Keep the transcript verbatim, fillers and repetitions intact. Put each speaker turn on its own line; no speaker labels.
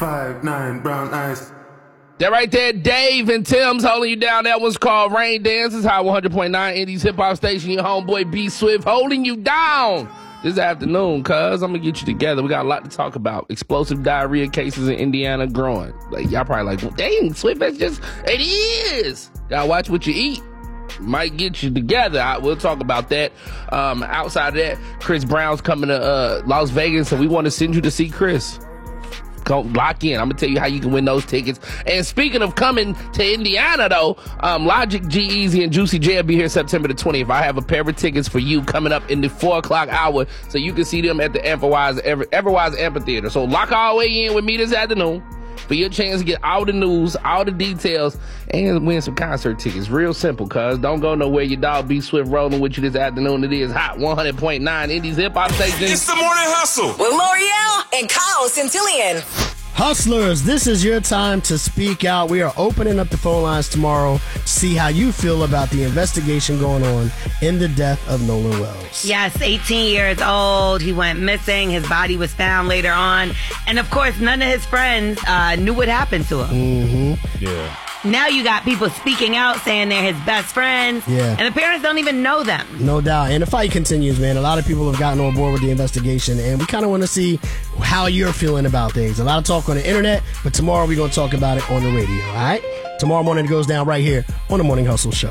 five nine, brown eyes.
That right there, Dave and Tim's holding you down. That one's called Rain Dance. This is Hot one hundred point nine Indies Hip Hop Station. Your homeboy B Swift holding you down this afternoon, cuz I'm gonna get you together. We got a lot to talk about. Explosive diarrhea cases in Indiana growing. Like, y'all probably like, dang, Swift, that's just, it is. Gotta watch what you eat. Might get you together. I, we'll talk about that. Um, outside of that, Chris Brown's coming to uh, Las Vegas, and we want to send you to see Chris. Go lock in. I'm gonna tell you how you can win those tickets. And speaking of coming to Indiana, though, um, Logic, G-Eazy, and Juicy J will be here September the twentieth. I have a pair of tickets for you coming up in the four o'clock hour, so you can see them at the Everwise, Ever, Everwise Amphitheater. So lock all the way in with me this afternoon for your chance to get all the news, all the details, and win some concert tickets. Real simple, cuz. Don't go nowhere. Your dog B Swift rolling with you this afternoon. It is Hot one hundred point nine Indies Hip Hop Station.
It's the Morning Hustle
with L'Oreal and Kyle Centillion.
Hustlers, this is your time to speak out. We are opening up the phone lines tomorrow to see how you feel about the investigation going on in the death of Nolan Wells.
Yes, eighteen years old. He went missing. His body was found later on. And, of course, none of his friends uh, knew what happened to him.
Mm-hmm.
Yeah.
Now you got people speaking out saying they're his best friends.
Yeah.
And the parents don't even know them.
No doubt. And the fight continues, man. A lot of people have gotten on board with the investigation, and we kind of want to see how you're feeling about things. A lot of talk on the internet, but tomorrow we're going to talk about it on the radio, all right? Tomorrow morning it goes down right here on the Morning Hustle Show.